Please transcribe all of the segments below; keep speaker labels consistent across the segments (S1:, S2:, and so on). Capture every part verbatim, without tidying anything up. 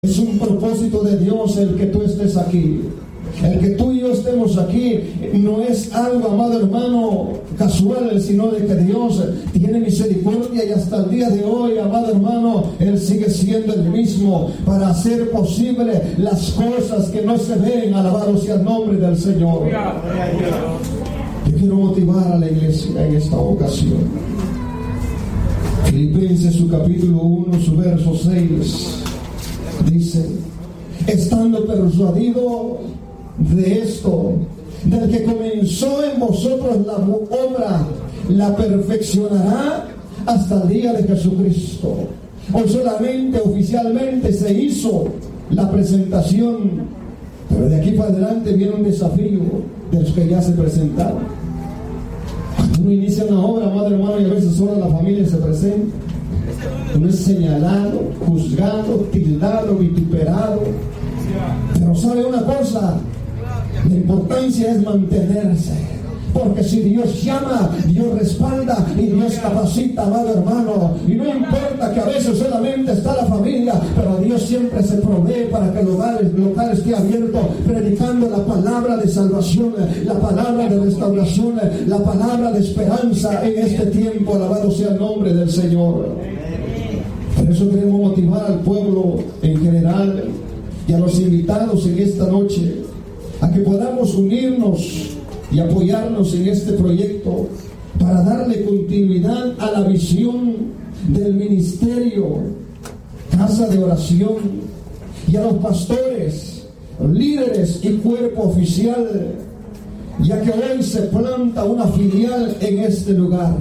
S1: Es un propósito de Dios el que tú estés aquí. El que tú y yo estemos aquí no es algo, amado hermano, casual, sino de que Dios tiene misericordia y hasta el día de hoy, amado hermano, Él sigue siendo el mismo para hacer posible las cosas que no se ven. Alabado sea el nombre del Señor. Yo quiero motivar a la iglesia en esta ocasión. Filipenses, su capítulo uno, su verso seis, dice: estando persuadido de esto, del que comenzó en vosotros la obra, la perfeccionará hasta el día de Jesucristo. Hoy solamente oficialmente se hizo la presentación, pero de aquí para adelante viene un desafío de los que ya se presentaron. Cuando uno inicia una obra, amado hermano, y a veces solo la familia se presenta, uno es señalado, juzgado, tildado, vituperado. Pero sabe una cosa, la importancia es mantenerse, porque si Dios llama, Dios respalda y Dios capacita, amado hermano. Y no importa que a veces solamente está la familia, pero Dios siempre se provee para que el local, el local esté abierto, predicando la palabra de salvación, la palabra de restauración, la palabra de esperanza en este tiempo. Alabado sea el nombre del Señor. Por eso queremos motivar al pueblo en general y a los invitados en esta noche a que podamos unirnos y apoyarnos en este proyecto para darle continuidad a la visión del ministerio Casa de Oración, y a los pastores, líderes y cuerpo oficial, ya que hoy se planta una filial en este lugar.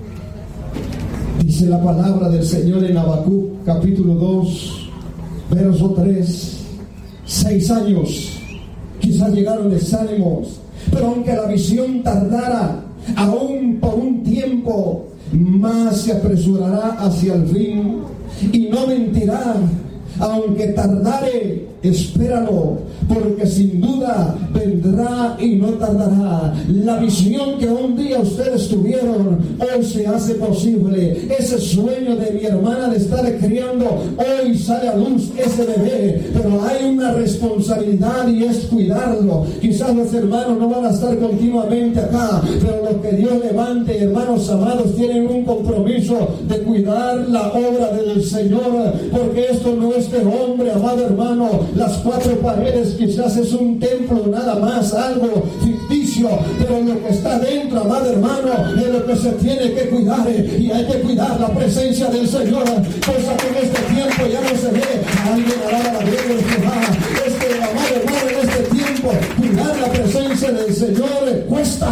S1: Dice la palabra del Señor en Habacuc capítulo dos, verso tres: seis años quizás llegaron desánimos, pero aunque la visión tardara aún por un tiempo, más se apresurará hacia el fin, y no mentirá. Aunque tardare, espéralo, porque sin duda vendrá y no tardará. La visión que un día ustedes tuvieron, hoy se hace posible. Ese sueño de mi hermana de estar criando, hoy sale a luz ese bebé, pero hay una responsabilidad y es cuidarlo. Quizás los hermanos no van a estar continuamente acá, pero lo que Dios levante, hermanos amados, tienen un compromiso de cuidar la obra del Señor, porque esto no es de hombre, amado hermano. Las cuatro paredes quizás es un templo nada más, algo ficticio, pero lo que está dentro, amado hermano, es lo que se tiene que cuidar, y hay que cuidar la presencia del Señor, cosa que en este tiempo ya no se ve. Alguien alaba la gloria de Jehová. Este, amado hermano, en este tiempo cuidar la presencia del Señor cuesta.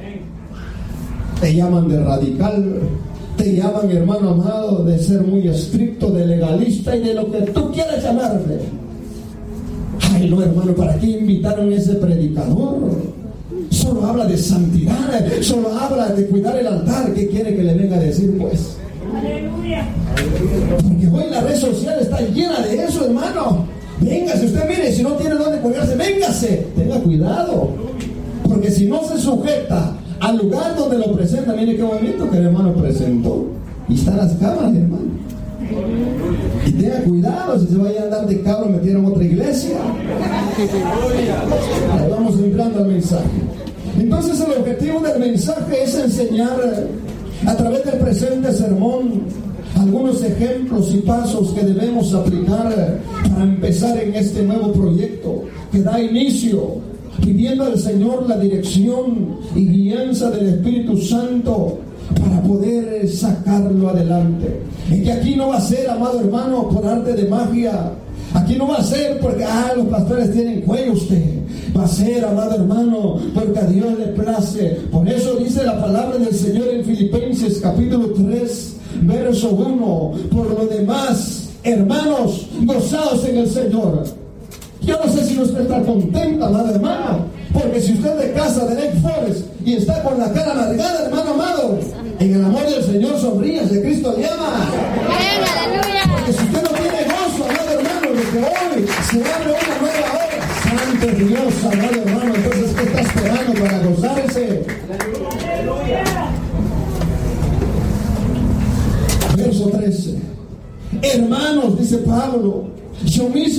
S1: Te llaman de radical, te llaman, hermano amado, de ser muy estricto, de legalista y de lo que tú quieras llamarle. Ay, no, hermano, ¿para qué invitaron a ese predicador? Solo habla de santidad, solo habla de cuidar el altar. ¿Qué quiere que le venga a decir, pues? Aleluya. Porque hoy la red social está llena de eso, hermano. Véngase, usted mire, si no tiene dónde colgarse, véngase. Tenga cuidado, porque si no se sujeta al lugar donde lo presenta, mire qué bonito que el hermano presentó. Y están las cámaras, hermano. Y tenga cuidado si se vaya a andar de cabro metido en otra iglesia. Ahí vamos entrando al mensaje. Entonces el objetivo del mensaje es enseñar a través del presente sermón algunos ejemplos y pasos que debemos aplicar para empezar en este nuevo proyecto que da inicio, pidiendo al Señor la dirección y guianza del Espíritu Santo para poder sacarlo adelante. Y que aquí no va a ser, amado hermano, por arte de magia. Aquí no va a ser porque, ah, los pastores tienen cuello usted. Va a ser, amado hermano, porque a Dios le place. Por eso dice la palabra del Señor en Filipenses capítulo tres, verso uno: por lo demás, hermanos, gozaos en el Señor. Yo no sé si usted está contenta, amado hermano, porque si usted es de casa de Lake Forest y está con la cara amargada, hermano amado, en el amor del Señor sonríase, Cristo le ama. Porque si usted no tiene gozo, amado hermano, de que hoy se abre una nueva hora, santo Dios, amado hermano, entonces ¿qué está esperando para gozarse? Verso trece: hermanos, dice Pablo, Yo mismo